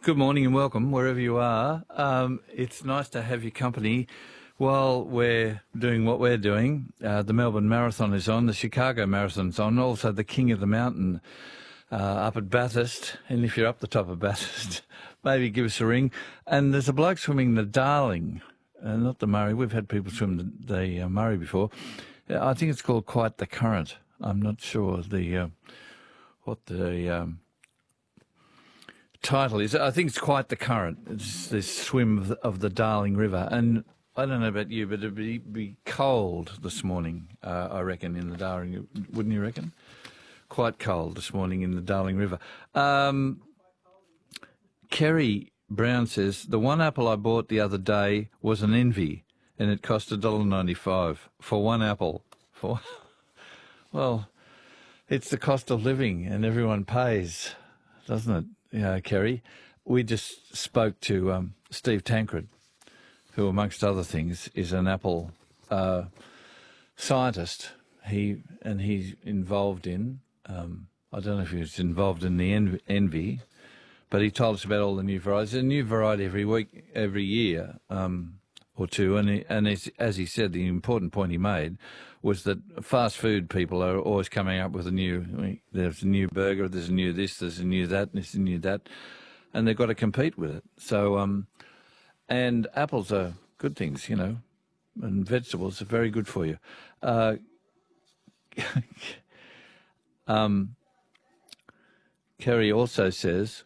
Good morning and welcome wherever you are. It's nice to have your company while we're doing what we're doing. The Melbourne Marathon is on, the Chicago Marathon's on, also the King of the Mountain up at Bathurst. And if you're up the top of Bathurst, maybe give us a ring. And there's a bloke swimming the Darling, not the Murray. We've had people swim the Murray before. I think it's called Quite the Current. I'm not sure what the title is. I think it's Quite the Current. It's this swim of the Darling River. And I don't know about you, but it'd be cold this morning, I reckon, in the Darling. Wouldn't you reckon? Quite cold this morning in the Darling River. Kerry Brown says, the one apple I bought the other day was an Envy, and it cost $1.95 for one apple. Well, it's the cost of living, and everyone pays, doesn't it? Kerry, we just spoke to Steve Tancred, who, amongst other things, is an Apple scientist. He's involved in, I don't know if he was involved in the Envy, but he told us about all the new varieties. There's a new variety every year or two, and as he said, the important point he made was that fast food people are always coming up with there's a new burger, there's a new this, there's a new that, there's a new that, and they've got to compete with it. So, and apples are good things, and vegetables are very good for you. Kerry also says,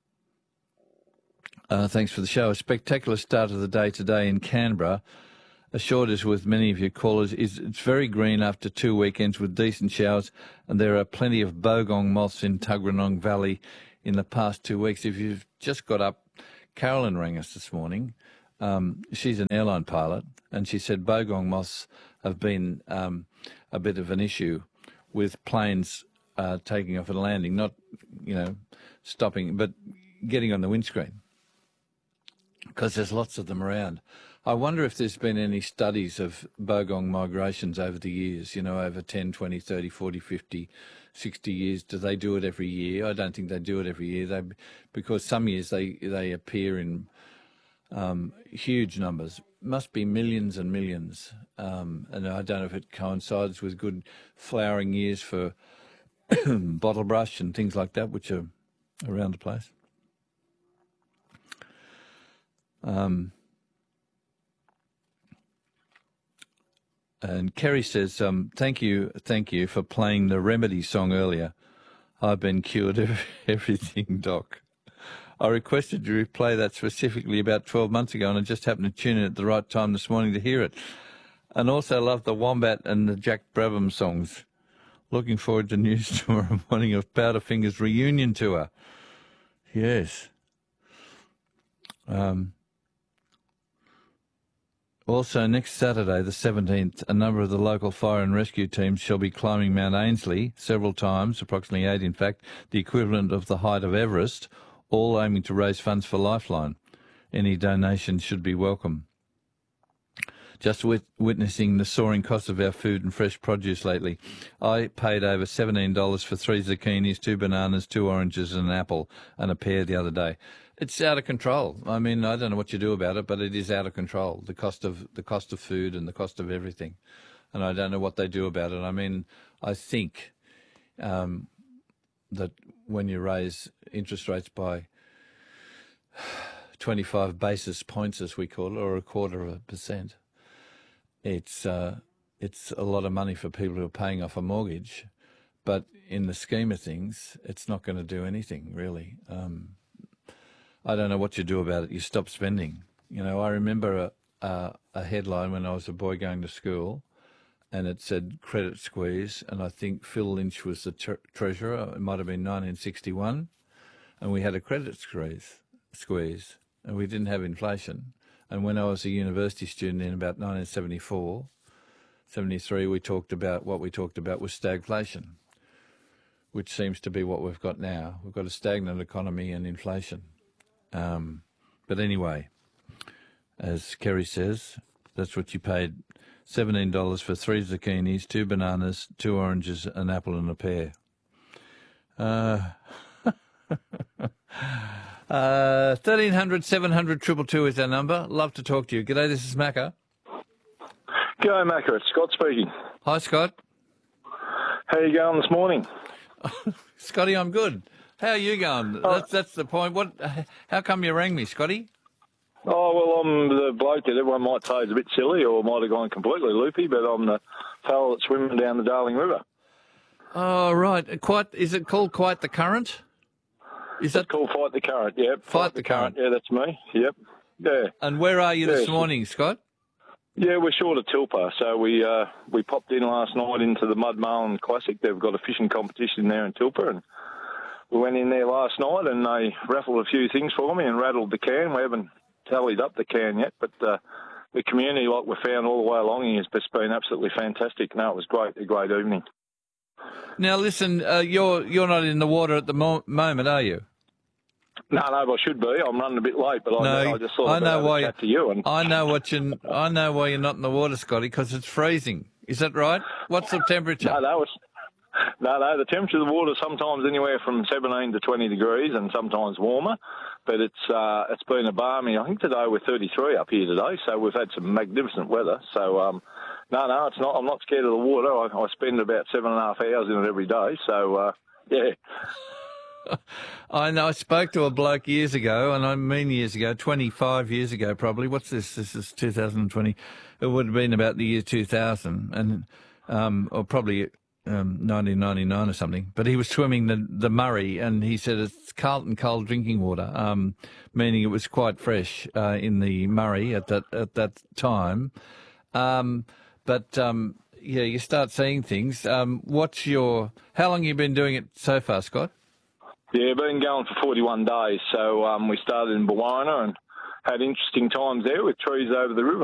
thanks for the show. A spectacular start of the day today in Canberra. Assured as with many of your callers, it's very green after 2 weekends with decent showers, and there are plenty of bogong moths in Tuggeranong Valley in the past 2 weeks. If you've just got up, Carolyn rang us this morning. She's an airline pilot, and she said bogong moths have been a bit of an issue with planes taking off and landing, not, stopping, but getting on the windscreen, because there's lots of them around. I wonder if there's been any studies of bogong migrations over the years, over 10, 20, 30, 40, 50, 60 years. Do they do it every year? I don't think they do it every year, because some years they appear in huge numbers. Must be millions and millions. And I don't know if it coincides with good flowering years for bottlebrush and things like that, which are around the place. And Kerry says, thank you for playing the Remedy song earlier. I've been cured of everything, Doc. I requested you play that specifically about 12 months ago, and I just happened to tune in at the right time this morning to hear it. And also love the Wombat and the Jack Brabham songs. Looking forward to news tomorrow morning of Powderfinger's reunion tour. Yes. Also, next Saturday, the 17th, a number of the local fire and rescue teams shall be climbing Mount Ainslie several times, approximately 8 in fact, the equivalent of the height of Everest, all aiming to raise funds for Lifeline. Any donations should be welcome. Just witnessing the soaring cost of our food and fresh produce lately. I paid over $17 for 3 zucchinis, 2 bananas, 2 oranges and an apple and a pear the other day. It's out of control. I mean, I don't know what you do about it, but it is out of control. The cost of food and the cost of everything, and I don't know what they do about it. I mean, I think that when you raise interest rates by 25 basis points, as we call it, or 0.25%, it's a lot of money for people who are paying off a mortgage. But in the scheme of things, it's not going to do anything really. I don't know what you do about it. You stop spending. I remember a headline when I was a boy going to school, and it said credit squeeze, and I think Phil Lynch was the treasurer. It might have been 1961, and we had a credit squeeze, and we didn't have inflation. And when I was a university student in about 1974, 73, what we talked about was stagflation, which seems to be what we've got now. We've got a stagnant economy and inflation. But anyway, as Kerry says, that's what you paid, $17 for 3 zucchinis, 2 bananas, 2 oranges, an apple and a pear. 1300 700 222 is our number. Love to talk to you. G'day, this is Macca. G'day, Macca. It's Scott speaking. Hi, Scott. How are you going this morning? Scotty, I'm good. How are you going? That's the point. How come you rang me, Scotty? Oh, well, I'm the bloke that everyone might say is a bit silly or might have gone completely loopy, but I'm the fellow that's swimming down the Darling River. Oh, right. Is it called Quite the Current? It's called Fight the Current, yep. Fight the Current. Yeah, that's me, yep. Yeah. And where are you this morning, Scott? Yeah, we're short of Tilpa, so we popped in last night into the Mudmarlin Classic. They've got a fishing competition there in Tilpa, and we went in there last night and they raffled a few things for me and rattled the can. We haven't tallied up the can yet, but the community, like we found all the way along here, has just been absolutely fantastic. No, it was great, a great evening. Now, listen, you're not in the water at the moment, are you? No, I should be. I'm running a bit late, but I just thought I'd have a chat to you. And I know why you're not in the water, Scotty, because it's freezing. Is that right? What's the temperature? No, the temperature of the water is sometimes anywhere from 17 to 20 degrees and sometimes warmer, but it's been a balmy. I think today we're 33 up here today, so we've had some magnificent weather. So, no, it's not. I'm not scared of the water. I spend about 7.5 hours in it every day, so, yeah. I know. I spoke to a bloke years ago, and I mean years ago, 25 years ago probably. What's this? This is 2020. It would have been about the year 2000, and or probably 1999 or something. But he was swimming the Murray, and he said it's Carlton cold drinking water, meaning it was quite fresh in the Murray at that time. Yeah, you start seeing things. How long have you been doing it so far, Scott? Yeah, been going for 41 days. So we started in Bawona and had interesting times there with trees over the river.